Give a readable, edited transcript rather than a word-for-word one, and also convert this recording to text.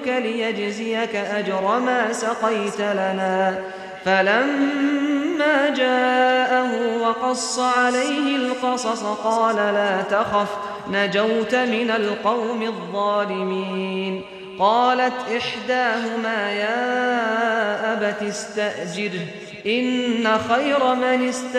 نرسلك ليجزيك أجر ما سقيت لنا. فلما جاءه وقص عليه القصص قال لا تخف نجوت من القوم الظالمين. قالت إحداهما يا أبت استأجره إن خير من